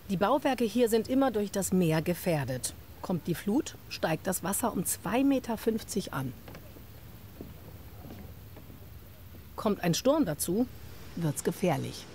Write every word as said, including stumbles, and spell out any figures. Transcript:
Die Bauwerke hier sind immer durch das Meer gefährdet. Kommt die Flut, steigt das Wasser um zwei Meter fünfzig an. Kommt ein Sturm dazu, wird's gefährlich.